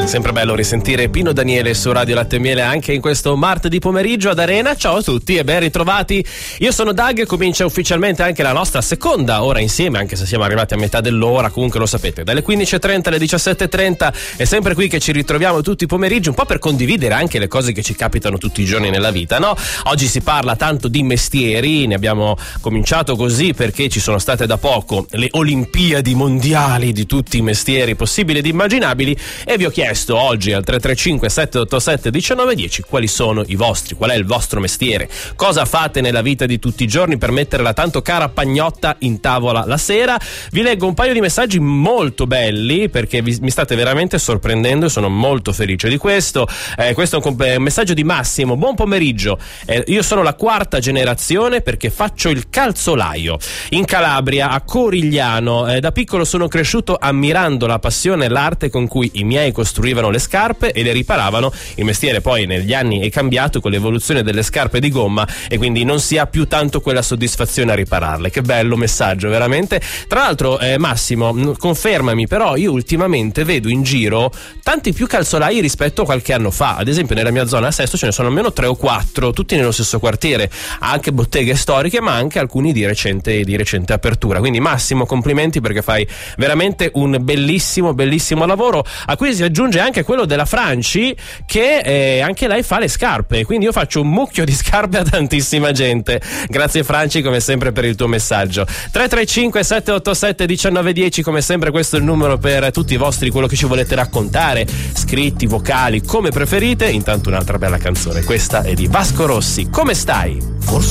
Sempre bello risentire Pino Daniele su Radio Latte e Miele anche in questo martedì pomeriggio ad Arena. Ciao a tutti e ben ritrovati. Io sono Doug e comincia ufficialmente anche la nostra seconda ora insieme, anche se siamo arrivati a metà dell'ora. Comunque lo sapete, dalle 15.30 alle 17.30 è sempre qui che ci ritroviamo tutti i pomeriggi, un po' per condividere anche le cose che ci capitano tutti i giorni nella vita, no? Oggi si parla tanto di mestieri, ne abbiamo cominciato così perché ci sono state da poco le Olimpiadi mondiali di tutti i mestieri possibili ed immaginabili e vi ho chiesto oggi al 335 787 1910 quali sono i vostri, qual è il vostro mestiere, cosa fate nella vita di tutti i giorni per mettere la tanto cara pagnotta in tavola la sera. Vi leggo un paio di messaggi molto belli perché mi state veramente sorprendendo e sono molto felice di questo. Questo è un messaggio di Massimo. Buon pomeriggio, io sono la quarta generazione perché faccio il calzolaio in Calabria a Corigliano. Da piccolo sono cresciuto ammirando la passione e l'arte con cui i miei costruivano le scarpe e le riparavano. Il mestiere poi negli anni è cambiato con l'evoluzione delle scarpe di gomma e quindi non si ha più tanto quella soddisfazione a ripararle. Che bello messaggio, veramente. Tra l'altro Massimo, confermami, però io ultimamente vedo in giro tanti più calzolai rispetto a qualche anno fa. Ad esempio nella mia zona a Sesto ce ne sono almeno 3 o 4, tutti nello stesso quartiere, anche botteghe storiche ma anche alcuni di recente apertura. Quindi Massimo, complimenti perché fai veramente un bellissimo lavoro, a cui si aggiunge anche quello della Franci che anche lei fa le scarpe, quindi io faccio un mucchio di scarpe a tantissima gente. Grazie Franci come sempre per il tuo messaggio. 335 787 1910 come sempre, questo è il numero per tutti i vostri, quello che ci volete raccontare, scritti, vocali, come preferite. Intanto un'altra bella canzone, questa è di Vasco Rossi, Come stai? Forse